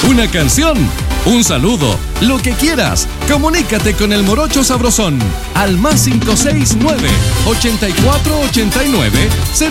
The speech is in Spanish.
una canción, un saludo, lo que quieras. Comunícate con el Morocho Sabrosón al +569 8489